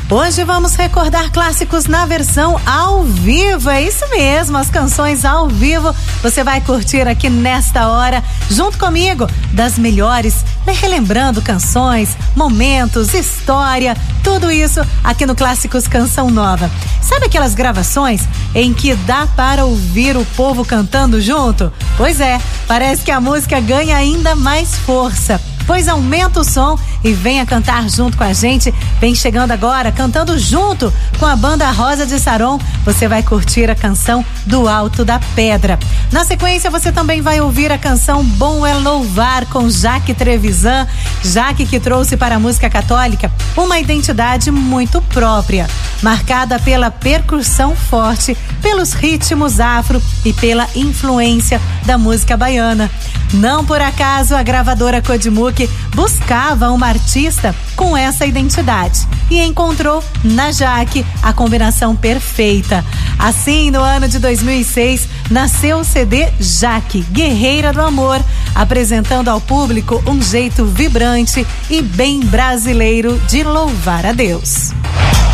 Hoje vamos recordar clássicos na versão ao vivo, é isso mesmo, as canções ao vivo você vai curtir aqui nesta hora, junto comigo, das melhores, relembrando canções, momentos, história, tudo isso aqui no Clássicos Canção Nova. Sabe aquelas gravações em que dá para ouvir o povo cantando junto? Pois é, parece que a música ganha ainda mais força. Pois aumenta o som e venha cantar junto com a gente. Vem chegando agora, cantando junto com a banda Rosa de Saron. Você vai curtir a canção Do Alto da Pedra. Na sequência, você também vai ouvir a canção Bom é Louvar, com Jaque Trevisan. Jaque, que trouxe para a música católica uma identidade muito própria, marcada pela percussão forte, pelos ritmos afro e pela influência da música baiana. Não por acaso a gravadora Codimuk buscava uma artista com essa identidade e encontrou na Jaque a combinação perfeita. Assim, no ano de 2006, nasceu o CD Jaque, Guerreira do Amor, apresentando ao público um jeito vibrante e bem brasileiro de louvar a Deus.